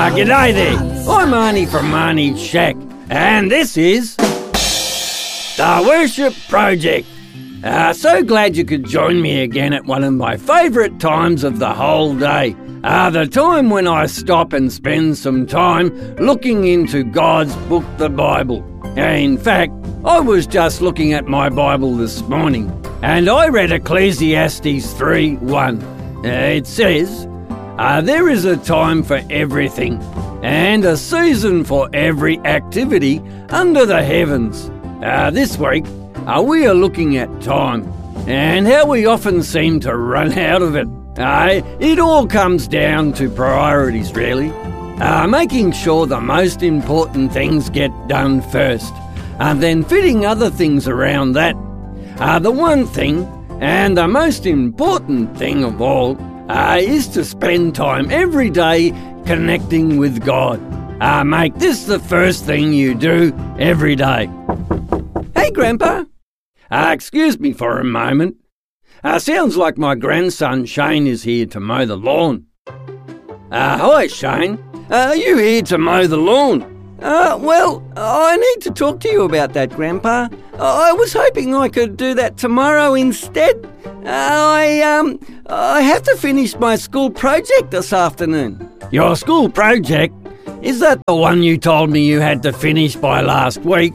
G'day there. I'm Arnie from Arnie's Shack, and this is The Worship Project. So glad you could join me again at one of my favourite times of the whole day. The time when I stop and spend some time looking into God's book, the Bible. In fact, I was just looking at my Bible this morning, and I read Ecclesiastes 3:1. It says, there is a time for everything, and a season for every activity under the heavens. This week, we are looking at time, and how we often seem to run out of it. It all comes down to priorities, really. Making sure the most important things get done first, and then fitting other things around that. The one thing, and the most important thing of all, is to spend time every day connecting with God. Make this the first thing you do every day. Hey, Grandpa. Excuse me for a moment. Sounds like my grandson Shane is here to mow the lawn. Hi, Shane. Are you here to mow the lawn? Well, I need to talk to you about that, Grandpa. I was hoping I could do that tomorrow instead. I have to finish my school project this afternoon. Your school project? Is that the one you told me you had to finish by last week?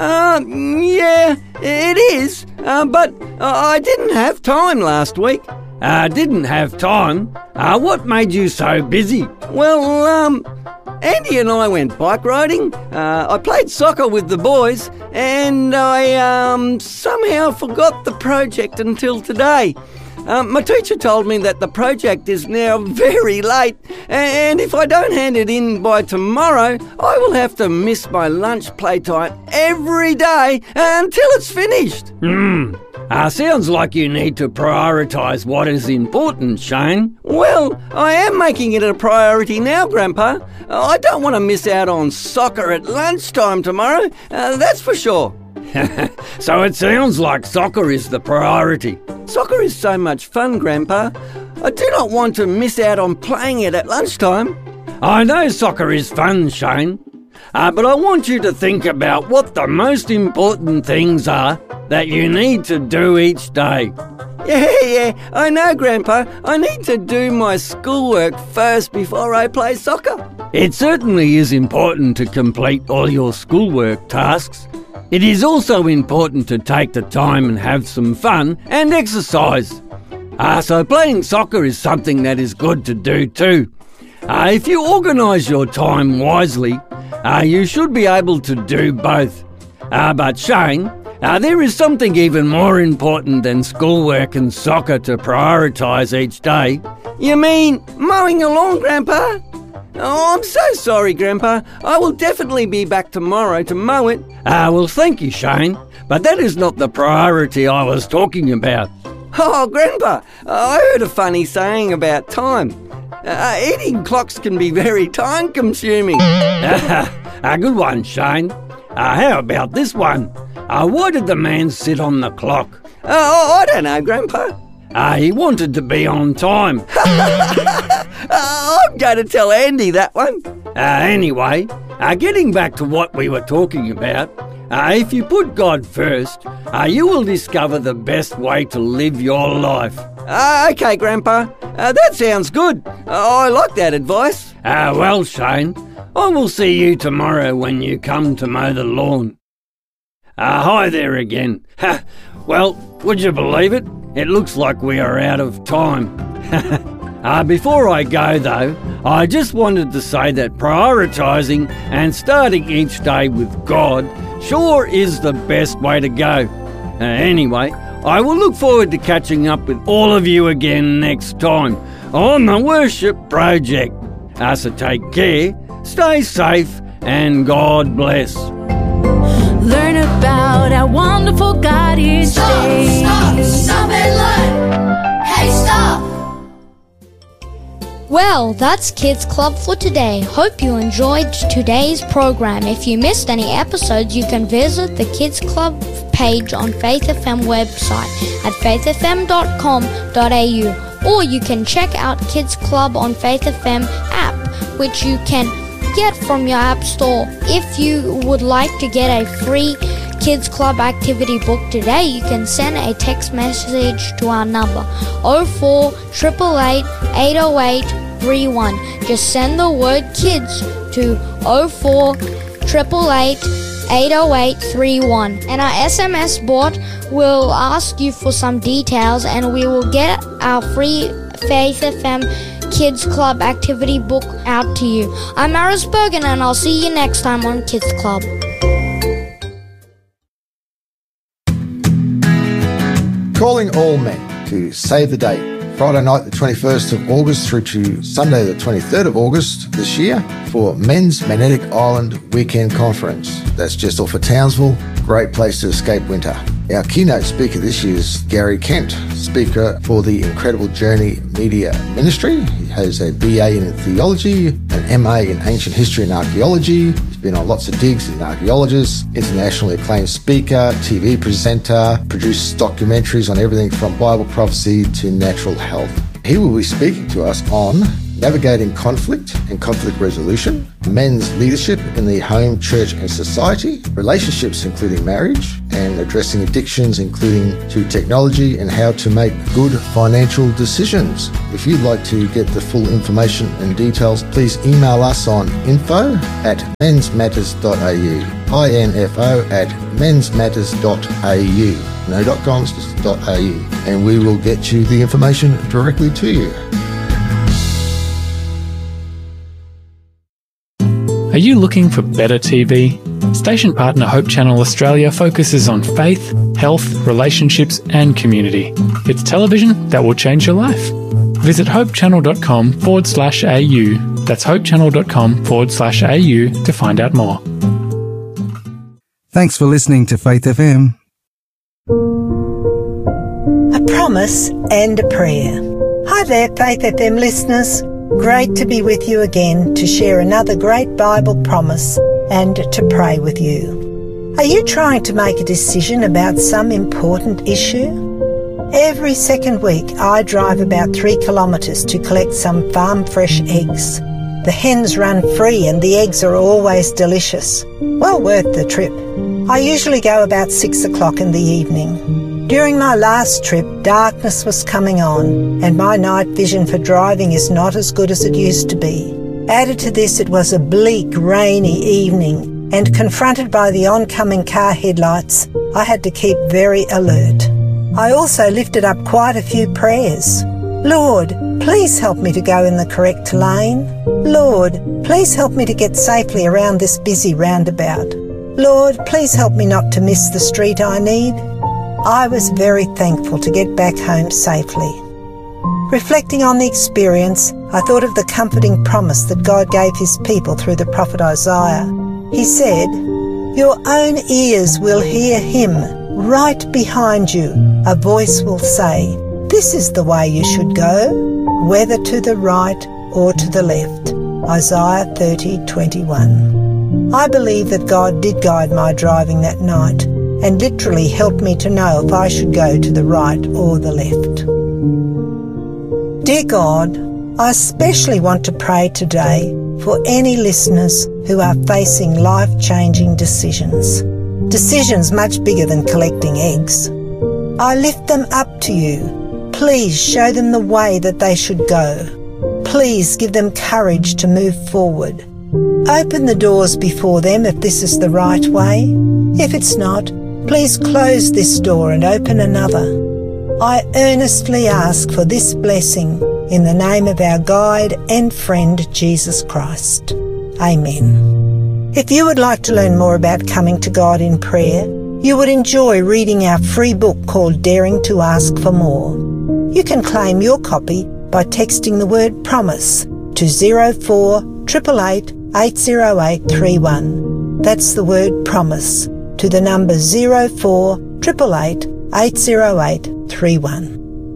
Yeah, it is. But I didn't have time last week. Didn't have time? What made you so busy? Well, Andy and I went bike riding. I played soccer with the boys, and I somehow forgot the project until today. My teacher told me that the project is now very late, and if I don't hand it in by tomorrow, I will have to miss my lunch playtime every day until it's finished. Sounds like you need to prioritise what is important, Shane. Well, I am making it a priority now, Grandpa. I don't want to miss out on soccer at lunchtime tomorrow, that's for sure. So it sounds like soccer is the priority. Soccer is so much fun, Grandpa. I do not want to miss out on playing it at lunchtime. I know soccer is fun, Shane. But I want you to think about what the most important things are that you need to do each day. Yeah, I know, Grandpa. I need to do my schoolwork first before I play soccer. It certainly is important to complete all your schoolwork tasks. It is also important to take the time and have some fun and exercise. So playing soccer is something that is good to do too. If you organise your time wisely, you should be able to do both. But Shane, there is something even more important than schoolwork and soccer to prioritise each day. You mean mowing a lawn, Grandpa? Oh, I'm so sorry, Grandpa. I will definitely be back tomorrow to mow it. Well, thank you, Shane. But that is not the priority I was talking about. Oh, Grandpa, I heard a funny saying about time. Eating clocks can be very time-consuming. A good one, Shane. How about this one? Why did the man sit on the clock? I don't know, Grandpa. He wanted to be on time. I'm going to tell Andy that one. Anyway, getting back to what we were talking about, if you put God first, you will discover the best way to live your life. Okay, Grandpa. That sounds good. I like that advice. Well, Shane, I will see you tomorrow when you come to mow the lawn. Hi there again. Well, would you believe it? It looks like we are out of time. Before I go, though, I just wanted to say that prioritising and starting each day with God sure is the best way to go. Anyway, I will look forward to catching up with all of you again next time on The Worship Project. So take care, stay safe, and God bless. Learn about how wonderful God is. Stop and learn. Hey, stop. Well, that's Kids Club for today. Hope you enjoyed today's program. If you missed any episodes, you can visit the Kids Club page on Faith FM website at faithfm.com.au, or you can check out Kids Club on Faith FM app, which you can get from your app store. If you would like to get a free Kids Club activity book today, you can send a text message to our number 04 888 808 31. Just send the word kids to 04 888 808 31, and our SMS bot will ask you for some details, and we will get our free Faith FM Kids Club activity book out to you. I'm Maris Bergen, and I'll see you next time on Kids Club. Calling all men to save the date. Friday night the 21st of August through to Sunday the 23rd of August this year for Men's Magnetic Island Weekend Conference. That's just off of Townsville. Great place to escape winter. Our keynote speaker this year is Gary Kent, speaker for the Incredible Journey Media Ministry. He has a BA in theology, an MA in ancient history and archaeology. He's been on lots of digs as an archaeologist, internationally acclaimed speaker, TV presenter, produced documentaries on everything from Bible prophecy to natural health. He will be speaking to us on navigating conflict and conflict resolution, men's leadership in the home, church and society, relationships including marriage, and addressing addictions including to technology and how to make good financial decisions. If you'd like to get the full information and details, please email us on info@mensmatters.au, info@mensmatters.au. No .coms, just .au, and we will get you the information directly to you. Are you looking for better TV? Station partner Hope Channel Australia focuses on faith, health, relationships and community. It's television that will change your life. Visit hopechannel.com/au. That's hopechannel.com/au to find out more. Thanks for listening to Faith FM. A promise and a prayer. Hi there, Faith FM listeners. Great to be with you again to share another great Bible promise and to pray with you. Are you trying to make a decision about some important issue? Every second week I drive about 3 kilometres to collect some farm fresh eggs. The hens run free and the eggs are always delicious. Well worth the trip. I usually go about 6 o'clock in the evening. During my last trip, darkness was coming on, and my night vision for driving is not as good as it used to be. Added to this, it was a bleak, rainy evening, and confronted by the oncoming car headlights, I had to keep very alert. I also lifted up quite a few prayers. Lord, please help me to go in the correct lane. Lord, please help me to get safely around this busy roundabout. Lord, please help me not to miss the street I need. I was very thankful to get back home safely. Reflecting on the experience, I thought of the comforting promise that God gave his people through the prophet Isaiah. He said, "Your own ears will hear him. Right behind you, a voice will say, 'This is the way you should go, whether to the right or to the left.'" Isaiah 30:21. I believe that God did guide my driving that night and literally helped me to know if I should go to the right or the left. Dear God, I especially want to pray today for any listeners who are facing life-changing decisions. Decisions much bigger than collecting eggs. I lift them up to you. Please show them the way that they should go. Please give them courage to move forward. Open the doors before them if this is the right way. If it's not, please close this door and open another. I earnestly ask for this blessing in the name of our guide and friend Jesus Christ. Amen. If you would like to learn more about coming to God in prayer, you would enjoy reading our free book called Daring to Ask for More. You can claim your copy by texting the word PROMISE to 04 888 808 31. That's the word PROMISE to the number 04 888 808 31.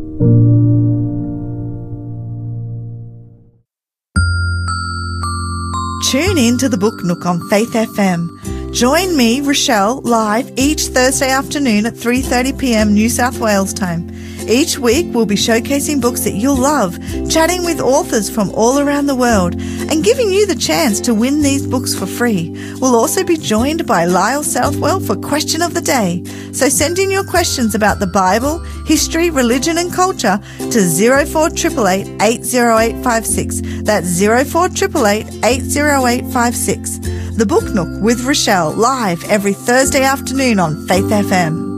Tune in to the Book Nook on Faith FM. Join me, Rochelle, live each Thursday afternoon at 3:30 p.m. New South Wales time. Each week we'll be showcasing books that you'll love, chatting with authors from all around the world, and giving you the chance to win these books for free. We'll also be joined by Lyle Southwell for Question of the Day. So send in your questions about the Bible, history, religion and culture to 0488 80856. That's 0488 80856. The Book Nook with Rochelle, live every Thursday afternoon on Faith FM.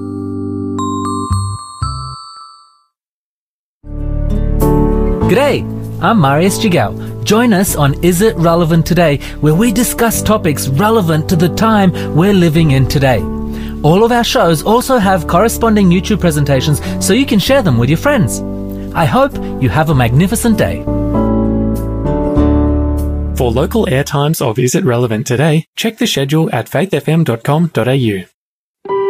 G'day, I'm Marius Jigao. Join us on Is It Relevant Today, where we discuss topics relevant to the time we're living in today. All of our shows also have corresponding YouTube presentations so you can share them with your friends. I hope you have a magnificent day. For local airtimes of Is It Relevant Today, check the schedule at faithfm.com.au.